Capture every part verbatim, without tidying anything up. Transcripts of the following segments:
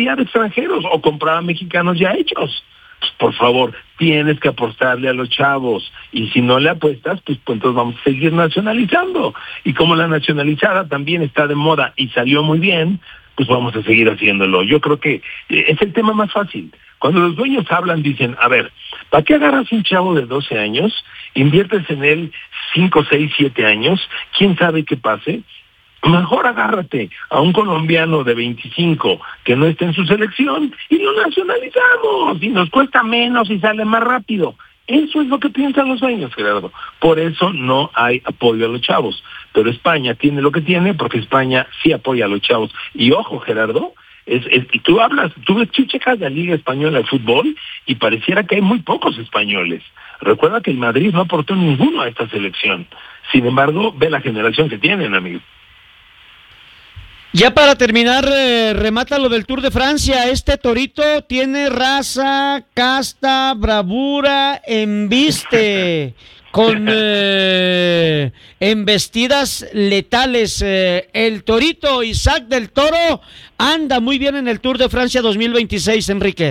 traía de extranjeros o compraba mexicanos ya hechos. Pues, por favor, tienes que apostarle a los chavos, y si no le apuestas, pues, pues entonces vamos a seguir nacionalizando, y como la nacionalizada también está de moda y salió muy bien, pues vamos a seguir haciéndolo. Yo creo que es el tema más fácil. Cuando los dueños hablan, dicen, a ver, ¿para qué agarras un chavo de doce años, inviertes en él cinco, seis, siete años, quién sabe qué pase? Mejor agárrate a un colombiano de veinticinco que no esté en su selección y lo nacionalizamos, y nos cuesta menos y sale más rápido. Eso es lo que piensan los dueños, Gerardo. Por eso no hay apoyo a los chavos. Pero España tiene lo que tiene, porque España sí apoya a los chavos. Y ojo, Gerardo, es, es, tú hablas, tú ves, tú checas la Liga Española de Fútbol y pareciera que hay muy pocos españoles. Recuerda que el Madrid no aportó ninguno a esta selección. Sin embargo, ve la generación que tienen, amigo. Ya para terminar, eh, remata lo del Tour de Francia. Este torito tiene raza, casta, bravura, embiste, con eh, embestidas letales. Eh, el torito Isaac del Toro anda muy bien en el Tour de Francia dos mil veintiséis, Enrique.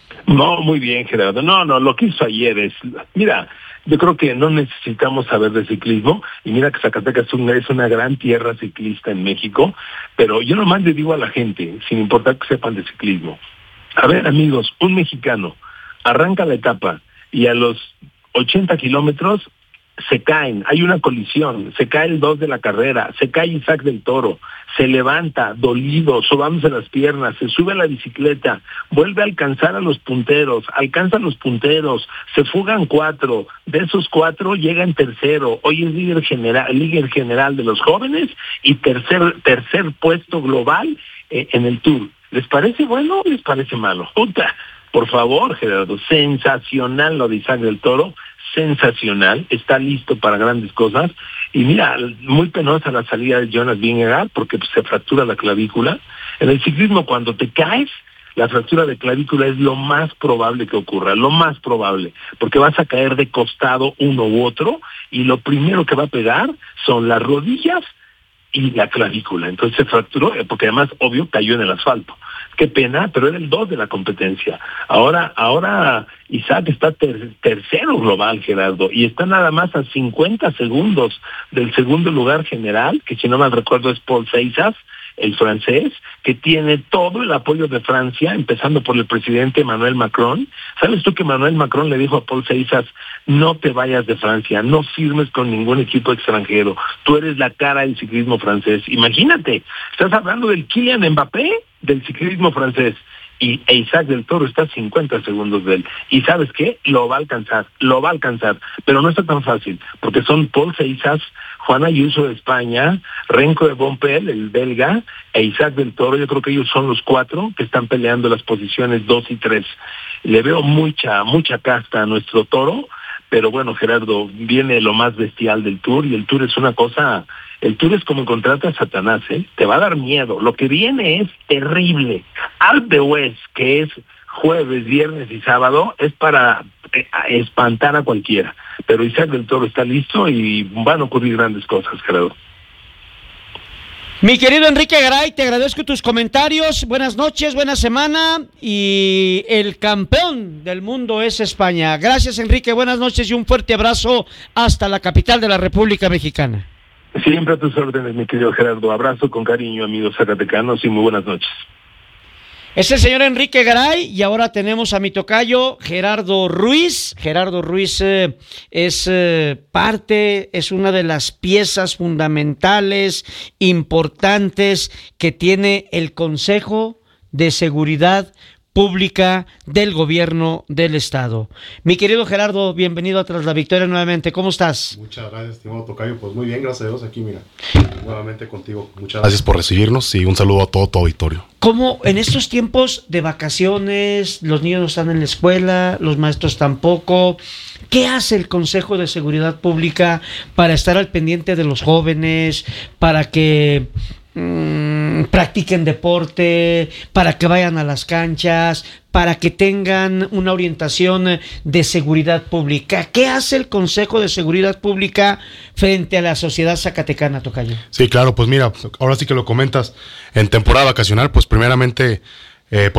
No, muy bien, Gerardo. No, no, lo que hizo ayer es, mira, yo creo que no necesitamos saber de ciclismo, y mira que Zacatecas es una, es una gran tierra ciclista en México, pero yo nomás le digo a la gente, sin importar que sepan de ciclismo, a ver, amigos, un mexicano arranca la etapa y a los ochenta kilómetros se caen, hay una colisión, se cae el dos de la carrera, se cae Isaac del Toro, se levanta dolido, sobándose las piernas, se sube a la bicicleta, vuelve a alcanzar a los punteros, alcanza a los punteros, se fugan cuatro, de esos cuatro llega en tercero, hoy es líder general, líder general de los jóvenes y tercer, tercer puesto global eh, en el Tour. ¿Les parece bueno o les parece malo? Puta, por favor, Gerardo, sensacional lo de Isaac del Toro, sensacional, está listo para grandes cosas, y mira, muy penosa la salida de Jonas Vingegaard porque pues, se fractura la clavícula. En el ciclismo, cuando te caes, la fractura de clavícula es lo más probable que ocurra, lo más probable, porque vas a caer de costado uno u otro, y lo primero que va a pegar son las rodillas y la clavícula. Entonces se fracturó, porque además, obvio, cayó en el asfalto. Qué pena, pero era el dos de la competencia. Ahora, ahora Isaac está ter- tercero global, Gerardo, y está nada más a cincuenta segundos del segundo lugar general, que si no mal recuerdo es Paul Seisas, el francés, que tiene todo el apoyo de Francia, empezando por el presidente Emmanuel Macron. ¿Sabes tú que Emmanuel Macron le dijo a Paul Seisas, no te vayas de Francia, no firmes con ningún equipo extranjero, tú eres la cara del ciclismo francés? Imagínate, estás hablando del Kylian Mbappé del ciclismo francés, y e Isaac del Toro está a cincuenta segundos de él. ¿Y sabes qué? Lo va a alcanzar, lo va a alcanzar, pero no está tan fácil, porque son Paul Seisas, Juan Ayuso de España, Renko de Bompel, el belga, e Isaac del Toro. Yo creo que ellos son los cuatro que están peleando las posiciones dos y tres. Le veo mucha, mucha casta a nuestro Toro, pero bueno, Gerardo, viene lo más bestial del Tour, y el Tour es una cosa, el Tour es como encontrarte a Satanás, ¿eh? Te va a dar miedo, lo que viene es terrible. Alpe d'Huez, que es jueves, viernes y sábado, es para eh, espantar a cualquiera, pero Isaac del Toro está listo y van a ocurrir grandes cosas, Gerardo. Mi querido Enrique Garay, te agradezco tus comentarios, buenas noches, buena semana, y el campeón del mundo es España. Gracias, Enrique, buenas noches y un fuerte abrazo hasta la capital de la República Mexicana. Siempre a tus órdenes, mi querido Gerardo, abrazo con cariño, amigos zacatecanos, y muy buenas noches. Es el señor Enrique Garay, y ahora tenemos a mi tocayo Gerardo Ruiz. Gerardo Ruiz eh, es eh, parte, es una de las piezas fundamentales, importantes que tiene el Consejo de Seguridad Pública del Gobierno del Estado. Mi querido Gerardo, bienvenido a Tras la Victoria nuevamente. ¿Cómo estás? Muchas gracias, estimado tocayo. Pues muy bien, gracias a Dios, aquí mira, nuevamente contigo. Muchas gracias por recibirnos y un saludo a todo tu auditorio. ¿Cómo en estos tiempos de vacaciones, los niños no están en la escuela, los maestros tampoco? ¿Qué hace el Consejo de Seguridad Pública para estar al pendiente de los jóvenes, para que mmm, practiquen deporte, para que vayan a las canchas, para que tengan una orientación de seguridad pública? ¿Qué hace el Consejo de Seguridad Pública frente a la sociedad zacatecana, tocayo? Sí, claro, pues mira, ahora sí que lo comentas, en temporada vacacional, pues primeramente... Eh,